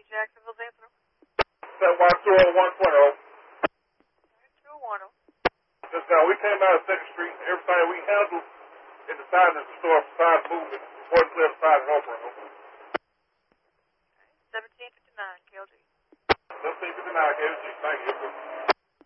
Jacksonville Central. 7120120. 210. Just now, we came out of 2nd Street. Everything we handled in the side of the store for side movement wasn't clear the side of Oprah. 1759, KLG. 1759, KLG. Thank you.